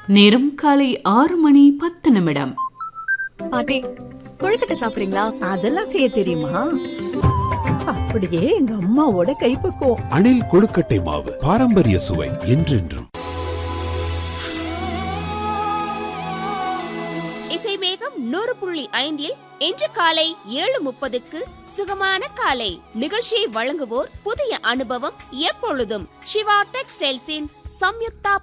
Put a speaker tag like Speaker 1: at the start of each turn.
Speaker 1: நேரம் காலை 6:10.
Speaker 2: பாட்டி, கொழுக்கட்டை சாப்பிடுறீங்களா?
Speaker 3: அதெல்லாம் செய்ய தெரியுமா? அப்படியே எங்க அம்மாவோட கைப்பக்குவம்.
Speaker 4: அணில் கொழுக்கட்டை மாவு, பாரம்பரிய சுவை என்றென்றும்.
Speaker 5: இசை மேகம் 100.5 இன்று காலை 7:30 சுகமான காலை நிகழ்ச்சியை வழங்குவோர் புதிய அனுபவம் எப்பொழுதும் சிவா டெக்ஸ்டைல்ஸின் சம்யுக்தா